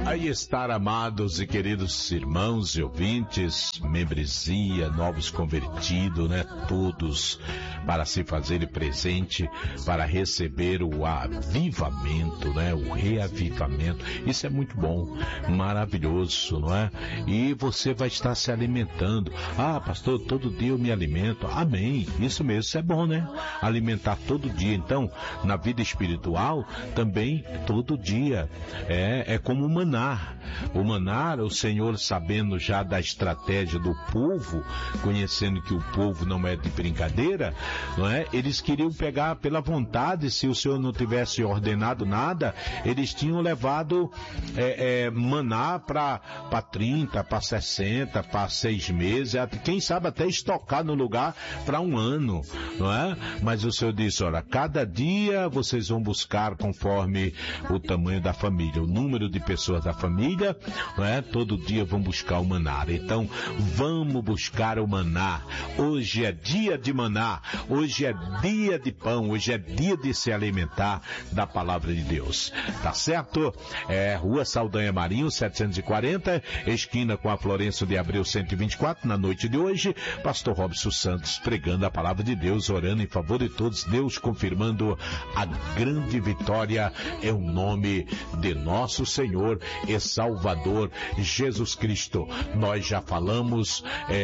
Aí está, amados e queridos irmãos e ouvintes, membresia, novos convertidos, né? Todos para se fazerem presente, para receber o avivamento, né? O reavivamento. Isso é muito bom, maravilhoso, não é? E você vai estar se alimentando. Ah, pastor, todo dia eu me alimento. Amém. Isso mesmo, isso é bom, né? Alimentar todo dia. Então, na vida espiritual, também todo dia. É como o maná. O maná, o Senhor, sabendo já da estratégia do povo, conhecendo que o povo não é de brincadeira, não é? Eles queriam pegar pela vontade. Se o Senhor não tivesse ordenado nada, eles tinham levado maná para 30, para 60, para 6 meses, quem sabe até estocar no lugar para 1 ano, não é? Mas o Senhor disse, olha, cada dia vocês vão buscar conforme o tamanho da família, o número de pessoas da família, não é? Todo dia vão buscar o maná. Então, vamos buscar o maná. Hoje é dia de maná, hoje é dia de pão, hoje é dia de se alimentar da palavra de Deus. Tá certo? Rua Saldanha Marinho, 740, esquina com a Florencio de Abreu 124, na noite de hoje, pastor Robson Santos pregando a palavra de Deus, orando em favor de todos, Deus confirmando a grande vitória é o nome de nosso Senhor e Salvador Jesus Cristo. Nós já falamos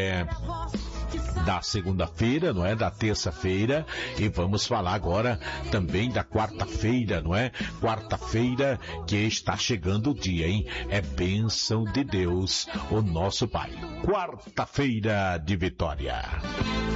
da segunda-feira, não é? Da terça-feira, e vamos falar agora também da quarta-feira, não é? Quarta-feira que está chegando o dia, hein? É bênção de Deus, o nosso Pai. Quarta-feira de vitória.